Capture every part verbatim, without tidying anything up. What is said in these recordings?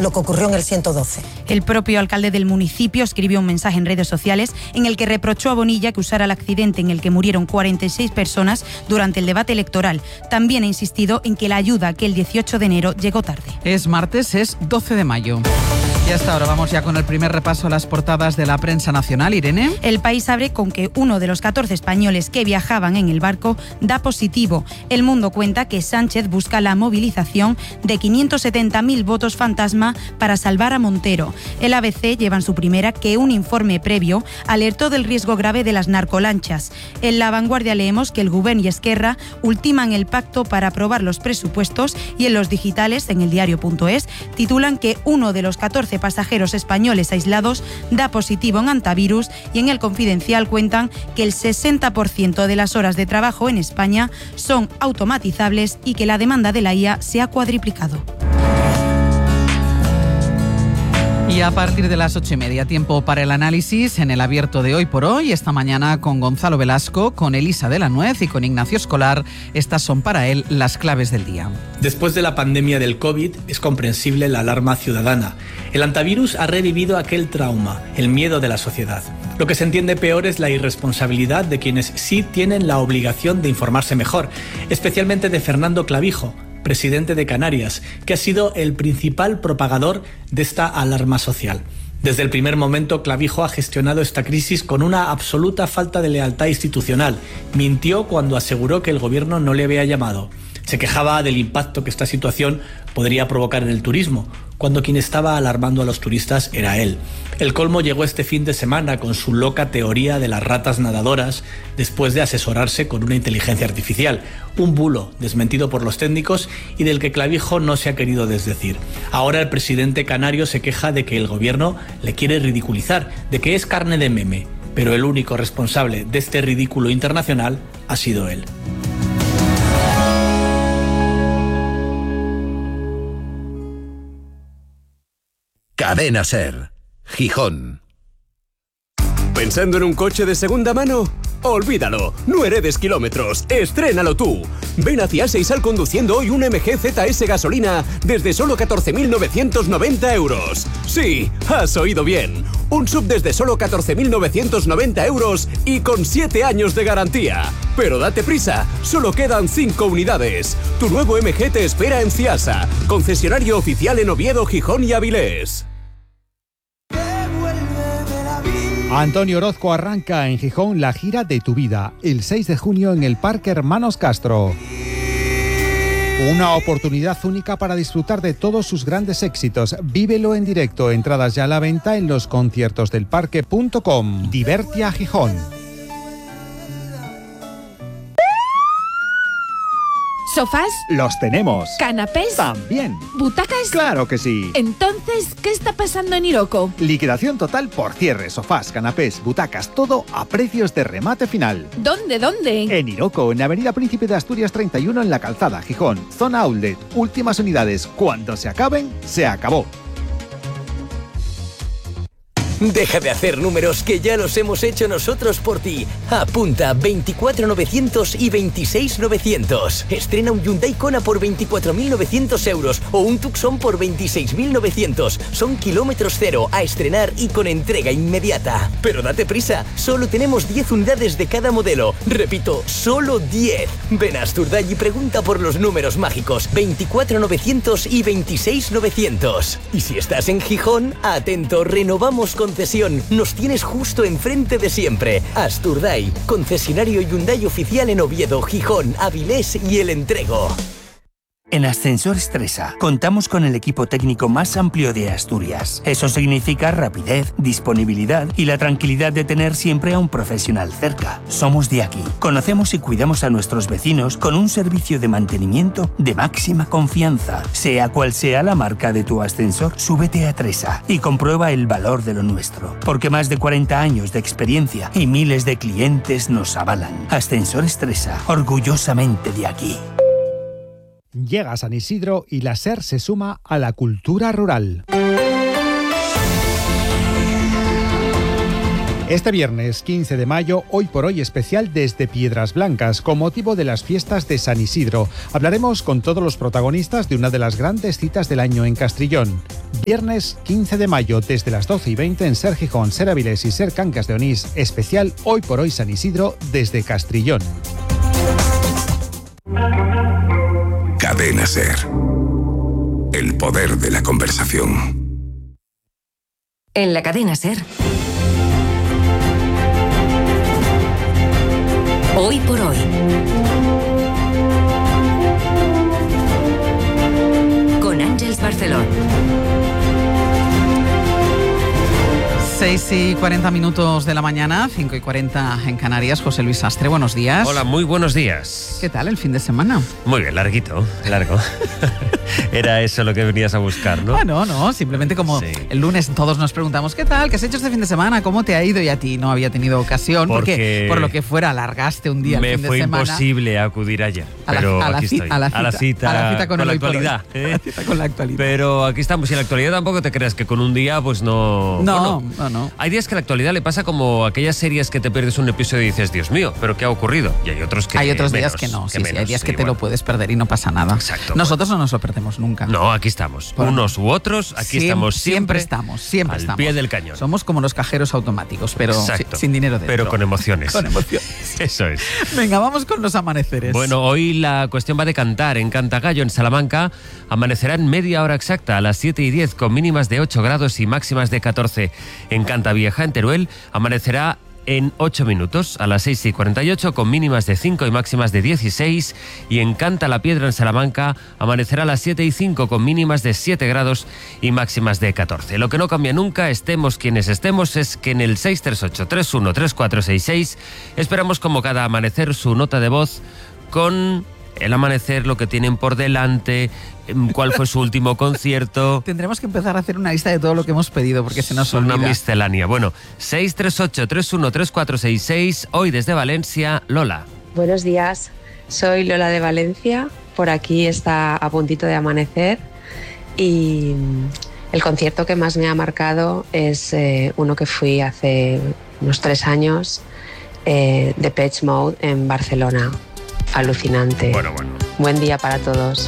lo que ocurrió en el ciento doce. El propio alcalde del municipio escribió un mensaje en redes sociales en el que reprochó a Bonilla que usara el accidente en el que murieron cuarenta y seis personas durante el debate electoral. También ha insistido en que la ayuda que el dieciocho de enero llegó tarde. Es martes, es doce de mayo. Y hasta ahora vamos ya con el primer repaso a las portadas de la prensa nacional. Irene. El País abre con que uno de los catorce españoles que viajaban en el barco da positivo. El Mundo cuenta que Sánchez busca la movilización de quinientos setenta mil votos fantasma para salvar a Montero. El A B C lleva en su primera que un informe previo alertó del riesgo grave de las narcolanchas. En La Vanguardia leemos que el Gobierno y Esquerra ultiman el pacto para aprobar los presupuestos, y en los digitales, en el diario punto es, titulan que uno de los catorce pasajeros españoles aislados da positivo en antivirus, y en El Confidencial cuentan que el sesenta por ciento de las horas de trabajo en España son automatizables y que la demanda de la I A se ha cuadriplicado. Y a partir de las ocho y media, tiempo para el análisis en el abierto de Hoy por Hoy. Esta mañana con Gonzalo Velasco, con Elisa de la Nuez y con Ignacio Escolar. Estas son para él las claves del día. Después de la pandemia del COVID, es comprensible la alarma ciudadana. El antivirus ha revivido aquel trauma, el miedo de la sociedad. Lo que se entiende peor es la irresponsabilidad de quienes sí tienen la obligación de informarse mejor, especialmente de Fernando Clavijo, presidente de Canarias, que ha sido el principal propagador de esta alarma social. Desde el primer momento, Clavijo ha gestionado esta crisis con una absoluta falta de lealtad institucional. Mintió cuando aseguró que el gobierno no le había llamado. Se quejaba del impacto que esta situación podría provocar en el turismo, cuando quien estaba alarmando a los turistas era él. El colmo llegó este fin de semana con su loca teoría de las ratas nadadoras, después de asesorarse con una inteligencia artificial, un bulo desmentido por los técnicos y del que Clavijo no se ha querido desdecir. Ahora el presidente canario se queja de que el gobierno le quiere ridiculizar, de que es carne de meme, pero el único responsable de este ridículo internacional ha sido él. Cadena SER, Gijón. ¿Pensando en un coche de segunda mano? Olvídalo, no heredes kilómetros, estrénalo tú. Ven hacia Seisal conduciendo hoy un M G Z S gasolina desde solo catorce mil novecientos noventa euros. Sí, has oído bien, un sub desde solo catorce mil novecientos noventa euros y con siete años de garantía. Pero date prisa, solo quedan cinco unidades. Tu nuevo M G te espera en Ciasa, concesionario oficial en Oviedo, Gijón y Avilés. Antonio Orozco arranca en Gijón la gira de tu vida, el seis de junio en el Parque Hermanos Castro. Una oportunidad única para disfrutar de todos sus grandes éxitos. Vívelo en directo, entradas ya a la venta en los conciertos del parque punto com. Divertia Gijón. ¿Sofás? Los tenemos. ¿Canapés? También. ¿Butacas? Claro que sí. Entonces, ¿qué está pasando en Iroko? Liquidación total por cierre, sofás, canapés, butacas, todo a precios de remate final. ¿Dónde, dónde? En Iroko, en Avenida Príncipe de Asturias treinta y uno en La Calzada, Gijón. Zona Outlet, últimas unidades. Cuando se acaben, se acabó. Deja de hacer números, que ya los hemos hecho nosotros por ti. Apunta veinticuatro mil novecientos y veintiséis mil novecientos. Estrena un Hyundai Kona por veinticuatro mil novecientos euros o un Tucson por veintiséis mil novecientos. Son kilómetros cero, a estrenar y con entrega inmediata. Pero date prisa, solo tenemos diez unidades de cada modelo. Repito, solo diez. Ven a Asturdal y pregunta por los números mágicos veinticuatro mil novecientos y veintiséis mil novecientos. Y si estás en Gijón, atento, renovamos con concesión. Nos tienes justo enfrente de siempre. Asturdai, concesionario Hyundai oficial en Oviedo, Gijón, Avilés y El Entrego. En Ascensores Tresa contamos con el equipo técnico más amplio de Asturias. Eso significa rapidez, disponibilidad y la tranquilidad de tener siempre a un profesional cerca. Somos de aquí. Conocemos y cuidamos a nuestros vecinos con un servicio de mantenimiento de máxima confianza. Sea cual sea la marca de tu ascensor, súbete a Tresa y comprueba el valor de lo nuestro. Porque más de cuarenta años de experiencia y miles de clientes nos avalan. Ascensores Tresa, orgullosamente de aquí. Llega a San Isidro y la SER se suma a la cultura rural. Este viernes quince de mayo, hoy por hoy especial desde Piedras Blancas, con motivo de las fiestas de San Isidro. Hablaremos con todos los protagonistas de una de las grandes citas del año en Castrillón. Viernes quince de mayo, desde las doce y veinte en Ser Gijón, Ser Avilés y Ser Cangas de Onís, especial hoy por hoy San Isidro desde Castrillón. Cadena Ser. El poder de la conversación. En la cadena Ser. Hoy por hoy. Con Ángeles Barceló. seis y cuarenta minutos de la mañana, cinco y cuarenta en Canarias. José Luis Sastre, buenos días. Hola, muy buenos días. ¿Qué tal el fin de semana? Muy bien, larguito, largo. Era eso lo que venías a buscar, ¿no? Bueno, no, simplemente como sí. El lunes todos nos preguntamos, ¿qué tal? ¿Qué has hecho este fin de semana? ¿Cómo te ha ido? Y a ti no había tenido ocasión, porque, porque por lo que fuera alargaste un día el fin de semana. Me fue imposible acudir ayer, a la, pero a la aquí cita, estoy. A la cita, a la cita, a la cita con, con el la actualidad. ¿eh? A la cita con la actualidad. Pero aquí estamos, y en la actualidad tampoco te creas que con un día pues no... No, bueno, no, no. Hay días que la actualidad le pasa como aquellas series que te pierdes un episodio y dices, Dios mío, ¿pero qué ha ocurrido? Y hay otros que Hay otros menos, días que no, sí, que sí, menos, hay días que sí, te bueno. lo puedes perder y no pasa nada. Exacto. Nosotros bueno. no nos lo perdemos nunca. No, aquí estamos. Por Unos u otros, aquí siempre, estamos siempre. Siempre estamos, siempre al estamos. pie del cañón. Somos como los cajeros automáticos, pero Exacto. sin dinero dentro. Pero con emociones. Con emociones. Eso es. Venga, vamos con los amaneceres. Bueno, hoy la cuestión va de cantar. En Cantagallo, en Salamanca, amanecerá en media hora exacta, a las siete y diez, con mínimas de ocho grados y máximas de catorce. En Cantavieja, en Teruel, amanecerá en ocho minutos, a las seis y cuarenta y ocho, con mínimas de cinco y máximas de dieciséis. Y en Canta la Piedra, en Salamanca, amanecerá a las siete y cinco, con mínimas de siete grados y máximas de catorce. Lo que no cambia nunca, estemos quienes estemos, es que en el seis tres ocho, tres uno tres cuatro seis seis esperamos como cada amanecer su nota de voz con el amanecer, lo que tienen por delante, cuál fue su último concierto. Tendremos que empezar a hacer una lista de todo lo que hemos pedido porque se nos olvida. Una miscelánea. Bueno, seis tres ocho, tres uno tres cuatro seis seis. Hoy desde Valencia, Lola. Buenos días, soy Lola de Valencia. Por aquí está a puntito de amanecer y el concierto que más me ha marcado es eh, uno que fui hace unos tres años, eh, de Depeche Mode en Barcelona. Alucinante. Bueno, bueno. Buen día para todos.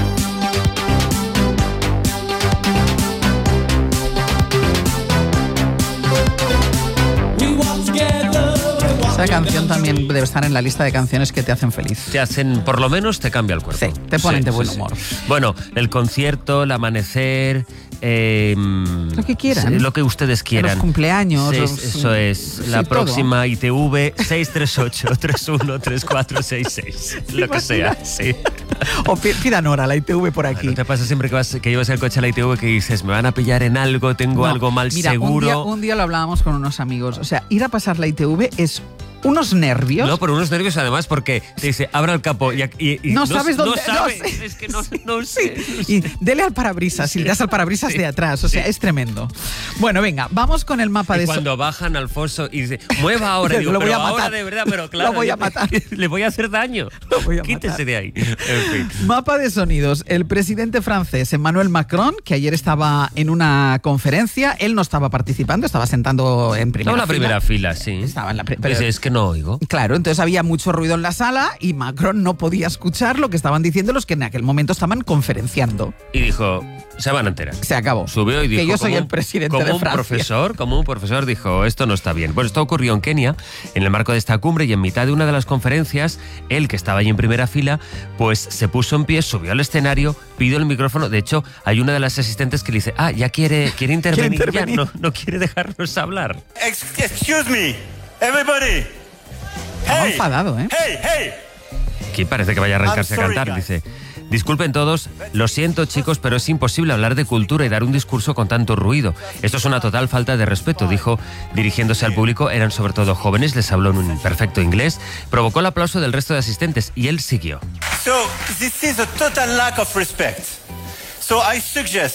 Esa canción también debe estar en la lista de canciones que te hacen feliz. Te hacen, por lo menos te cambia el cuerpo. Sí, te ponen sí, de buen sí, humor. Sí. Bueno, el concierto, el amanecer... Eh, lo que quieran. Lo que ustedes quieran. Los cumpleaños. Sí, los, eso es. Sí, la todo. próxima I T V seis tres ocho, tres uno tres cuatro seis seis. Lo que sea, sí. O pidan hora la I T V por aquí. ¿No te pasa siempre que, vas, que llevas el coche a la I T V que dices, me van a pillar en algo, tengo No, algo mal mira, seguro? Un día, un día lo hablábamos con unos amigos. O sea, ir a pasar la I T V es unos nervios. No, pero unos nervios además porque te dice, abra el capó y, y, y no, no sabes dónde. No sabes, no sé. es que no, no sé. Y dele al parabrisas y le das al parabrisas Sí. de atrás. O sea, Sí. es tremendo. Bueno, venga, vamos con el mapa y de... cuando so bajan Alfonso y dice, mueva ahora, y digo, lo voy pero a matar. ahora de verdad, pero claro. Lo voy a matar. Le voy a hacer daño. Lo voy a Quítese matar. de ahí. En fin. Mapa de sonidos. El presidente francés Emmanuel Macron, que ayer estaba en una conferencia, él no estaba participando, estaba sentando en primera No, la fila. primera fila, sí. Estaba en la pri- Dice, es que no oigo. Claro, entonces había mucho ruido en la sala y Macron no podía escuchar lo que estaban diciendo los que en aquel momento estaban conferenciando. Y dijo, se van a enterar. Se acabó. Subió y dijo, que yo soy como el un- presidente como de un Francia. profesor, como un profesor dijo, esto no está bien. Bueno, esto ocurrió en Kenia, en el marco de esta cumbre, y en mitad de una de las conferencias, él, que estaba ahí en primera fila, pues se puso en pie, subió al escenario, pidió el micrófono. De hecho, hay una de las asistentes que le dice, ah, ya quiere, quiere intervenir, intervenir. ya no, no quiere dejarnos hablar. Excuse me, everybody. Estaba enfadado, ¿eh? Hey, hey. Aquí parece que vaya a arrancarse I'm a sorry, cantar. guys. Dice, disculpen todos, lo siento chicos, pero es imposible hablar de cultura y dar un discurso con tanto ruido. Esto es una total falta de respeto, dijo, dirigiéndose al público. Eran sobre todo jóvenes, les habló en un perfecto inglés, provocó el aplauso del resto de asistentes y él siguió. So, this is a total lack of respect. So I suggest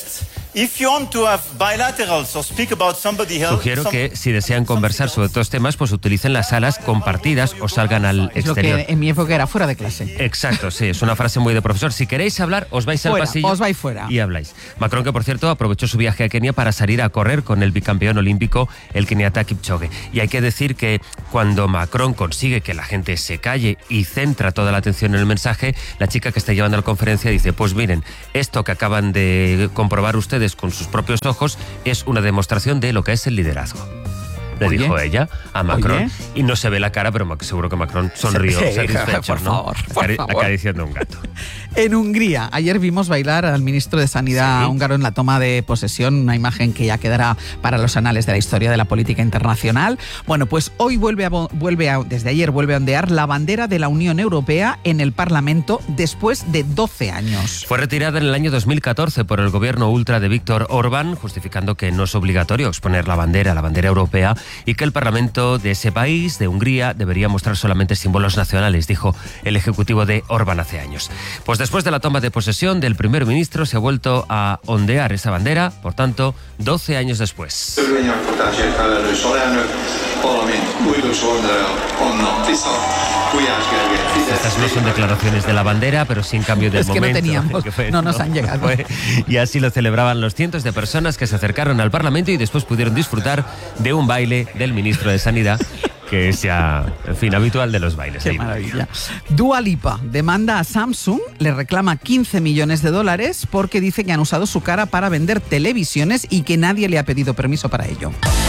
Sugiero que si desean conversar sobre estos temas, pues utilicen las salas compartidas o salgan al Es exterior. lo que en mi época era fuera de clase. Exacto, sí, es una frase muy de profesor. Si queréis hablar, os vais al Fuera, pasillo os vais fuera. y habláis. Macron, que por cierto aprovechó su viaje a Kenia para salir a correr con el bicampeón olímpico, el keniata Kipchoge. Y hay que decir que cuando Macron consigue que la gente se calle y centra toda la atención en el mensaje, la chica que está llevando la conferencia dice, pues miren, esto que acaban de comprobar ustedes con sus propios ojos es una demostración de lo que es el liderazgo. Le Oye. dijo ella a Macron. Oye. Y no se ve la cara, pero seguro que Macron sonrió Sí, satisfecho, por ¿no? favor, por Acari- favor. Acariciando un gato. En Hungría, ayer vimos bailar al ministro de Sanidad Sí. húngaro en la toma de posesión, una imagen que ya quedará para los anales de la historia de la política internacional. Bueno, pues hoy vuelve a, vuelve a, desde ayer vuelve a ondear la bandera de la Unión Europea en el Parlamento después de doce años. Fue retirada en el año dos mil catorce por el gobierno ultra de Víctor Orbán, justificando que no es obligatorio exponer la bandera, la bandera europea, y que el Parlamento de ese país, de Hungría, debería mostrar solamente símbolos nacionales, dijo el ejecutivo de Orbán hace años. Pues después de la toma de posesión del primer ministro se ha vuelto a ondear esa bandera, por tanto, doce años después. Estas no son declaraciones de la bandera, pero sí en cambio del Es que no momento. teníamos, que fue, no nos han llegado. Fue- y así lo celebraban los cientos de personas que se acercaron al Parlamento y después pudieron disfrutar de un baile del ministro de Sanidad, que es ya, en fin, habitual de los bailes. Qué Ahí. maravilla. Dua Lipa demanda a Samsung, le reclama quince millones de dólares porque dice que han usado su cara para vender televisiones y que nadie le ha pedido permiso para ello.